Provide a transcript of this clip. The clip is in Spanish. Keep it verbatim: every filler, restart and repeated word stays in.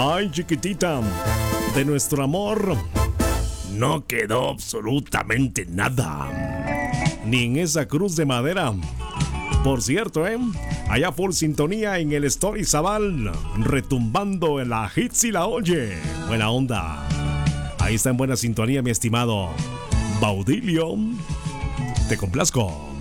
Ay, chiquitita, de nuestro amor no quedó absolutamente nada, ni en esa cruz de madera. Por cierto, ¿eh? Allá full sintonía en el Story Zabal, retumbando en la hits y la oye. Buena onda. Ahí está en buena sintonía, mi estimado Baudilio. Te complazco.